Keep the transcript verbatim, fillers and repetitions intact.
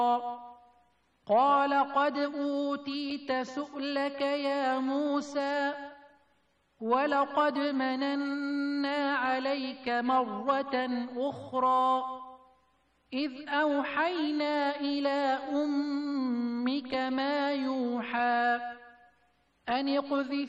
قال قد أوتيت سؤلك يا موسى ولقد مننا عليك مرة أخرى إذ أوحينا إلى أمك ما يوحى أن اقذفيه